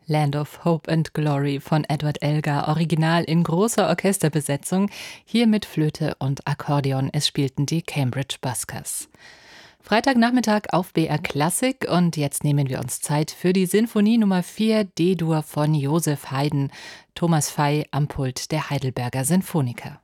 Land of Hope and Glory von Edward Elgar, original in großer Orchesterbesetzung, hier mit Flöte und Akkordeon. Es spielten die Cambridge Buskers. Freitagnachmittag auf BR Klassik und jetzt nehmen wir uns Zeit für die Sinfonie Nummer 4 D-Dur von Joseph Haydn. Thomas Fey am Pult der Heidelberger Sinfoniker.